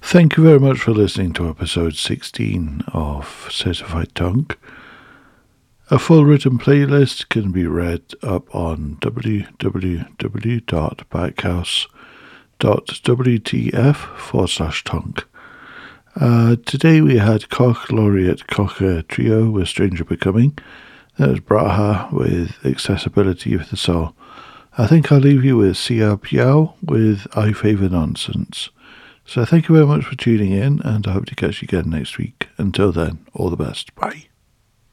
Thank you very much for listening to episode 16 of Certified Tonk. A full written playlist can be read up on www.backhouse.wtf/tonk. Today we had Koch Laureate Cocker Trio with Stranger Becoming. That was Braha with Accessibility of the Soul. I think I'll leave you with Sia Piao with I Favour Nonsense. So thank you very much for tuning in, and I hope to catch you again next week. Until then, all the best. Bye.